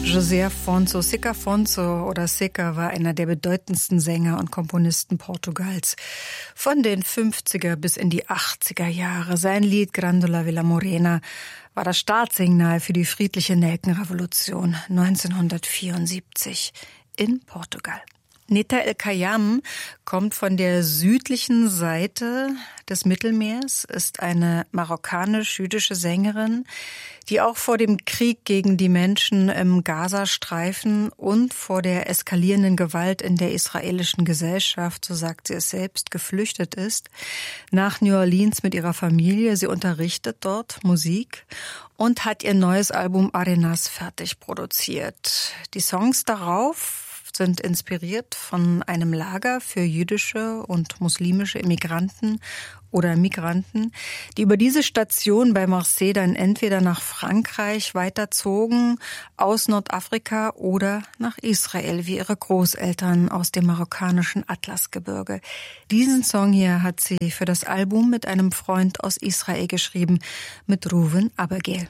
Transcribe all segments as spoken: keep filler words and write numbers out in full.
José Afonso, Sica Afonso oder Sica war einer der bedeutendsten Sänger und Komponisten Portugals. Von den fünfziger bis in die achtziger Jahre. Sein Lied Grândola Vila Morena war das Startsignal für die friedliche Nelkenrevolution neunzehnhundertvierundsiebzig in Portugal. Neta El Kayam kommt von der südlichen Seite des Mittelmeers, ist eine marokkanisch-jüdische Sängerin, die auch vor dem Krieg gegen die Menschen im Gazastreifen und vor der eskalierenden Gewalt in der israelischen Gesellschaft, so sagt sie es selbst, geflüchtet ist, nach New Orleans mit ihrer Familie. Sie unterrichtet dort Musik und hat ihr neues Album Arenas fertig produziert. Die Songs darauf sind inspiriert von einem Lager für jüdische und muslimische Immigranten oder Migranten, die über diese Station bei Marseille dann entweder nach Frankreich weiterzogen, aus Nordafrika oder nach Israel, wie ihre Großeltern aus dem marokkanischen Atlasgebirge. Diesen Song hier hat sie für das Album mit einem Freund aus Israel geschrieben, mit Reuven Abergel.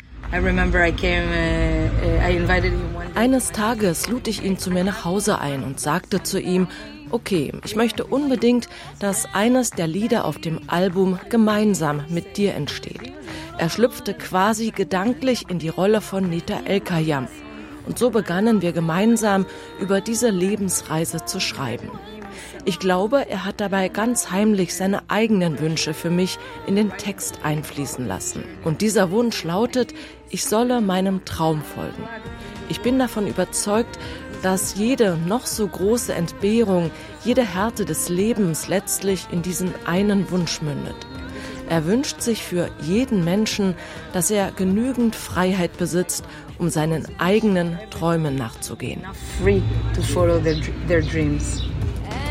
Eines Tages lud ich ihn zu mir nach Hause ein und sagte zu ihm, okay, ich möchte unbedingt, dass eines der Lieder auf dem Album gemeinsam mit dir entsteht. Er schlüpfte quasi gedanklich in die Rolle von Neta El Kayam. Und so begannen wir gemeinsam über diese Lebensreise zu schreiben. Ich glaube, er hat dabei ganz heimlich seine eigenen Wünsche für mich in den Text einfließen lassen. Und dieser Wunsch lautet, ich solle meinem Traum folgen. Ich bin davon überzeugt, dass jede noch so große Entbehrung, jede Härte des Lebens letztlich in diesen einen Wunsch mündet. Er wünscht sich für jeden Menschen, dass er genügend Freiheit besitzt, um seinen eigenen Träumen nachzugehen. Free to follow their, their dreams.